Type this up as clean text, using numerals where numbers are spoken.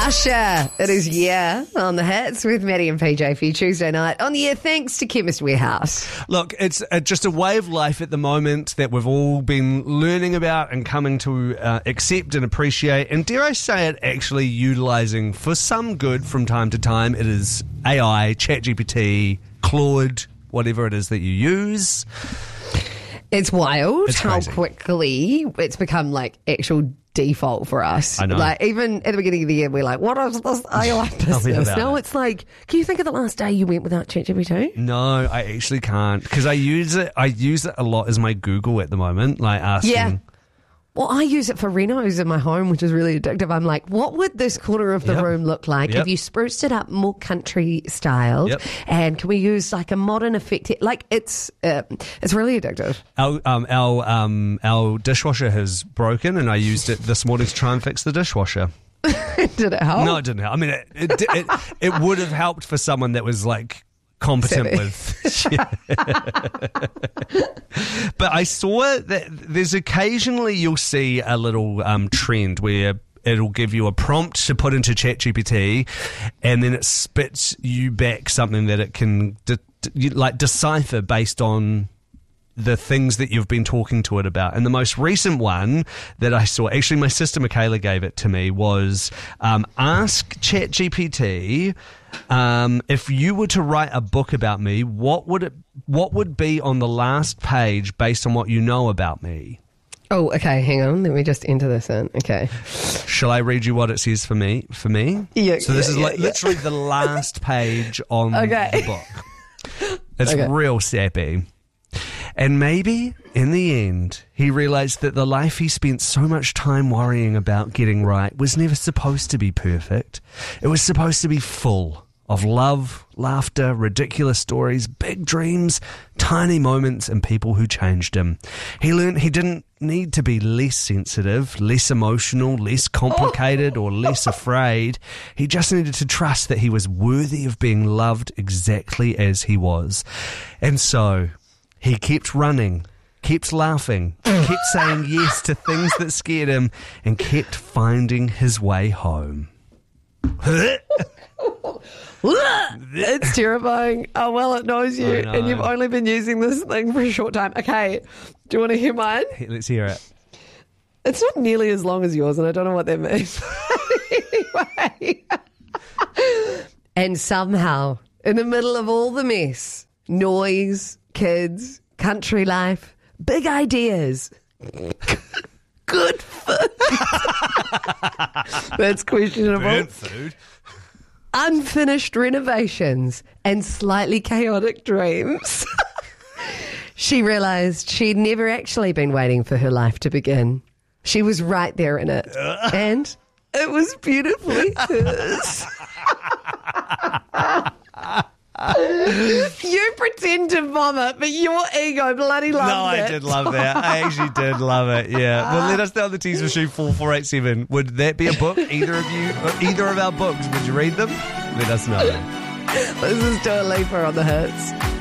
Usher, it is on the hits with Maddie and PJ for your Tuesday night on the air. Thanks to Chemist Warehouse. Look, it's just a way of life at the moment that we've all been learning about and coming to accept and appreciate, and dare I say it, actually utilising for some good from time to time. It is AI, ChatGPT, Claude, whatever it is that you use. It's wild It's how crazy. quickly it's become like actual default for us. I know. Like even at the beginning of the year, we're like, what is this AI business? about Now it. it's like, can you think of the last day you went without ChatGPT? No, I actually can't, because I use it a lot as my Google at the moment, like asking. Yeah. Well, I use it for renos in my home, which is really addictive. I'm like, what would this corner of the Yep. room look like Yep. if you spruced it up more country style? Yep. And can we use like a modern effect? Like it's really addictive. Our dishwasher has broken, and I used it this morning to try and fix the dishwasher. Did it help? No, it didn't help. I mean, it would have helped for someone that was like competent Savvy. with. But I saw that there's occasionally you'll see a little trend where it'll give you a prompt to put into ChatGPT, and then it spits you back something that it can decipher based on the things that you've been talking to it about. And the most recent one that I saw, actually my sister Michaela gave it to me, was ask ChatGPT, if you were to write a book about me, what would be on the last page based on what you know about me? Oh, okay. Hang on. Let me just enter this in. Okay. Shall I read you what it says for me? Yeah. So this is yeah, like literally the last page on Okay. the book. It's Okay. real sappy. And maybe, in the end, he realised that the life he spent so much time worrying about getting right was never supposed to be perfect. It was supposed to be full of love, laughter, ridiculous stories, big dreams, tiny moments, and people who changed him. He learned he didn't need to be less sensitive, less emotional, less complicated, or less afraid. He just needed to trust that he was worthy of being loved exactly as he was. And so he kept running, kept laughing, kept saying yes to things that scared him, and kept finding his way home. It's terrifying. Oh, well, it knows you, I know. and you've only been using this thing for a short time. Okay, do you want to hear mine? Let's hear it. It's not nearly as long as yours, and I don't know what that means. Anyway. And somehow, in the middle of all the mess, noise, kids, country life, big ideas, good food. That's questionable. food. Unfinished renovations and slightly chaotic dreams. She realised she'd never actually been waiting for her life to begin. She was right there in it. And it was beautifully hers. You pretend to vomit, but your ego bloody loves it. No, I did love that. I actually did love it, yeah. Well, let us know on the T's for Shoe 4487. Would that be a book? Either of you, or either of our books, would you read them? Let us know. This is Dua Lipa on the hits.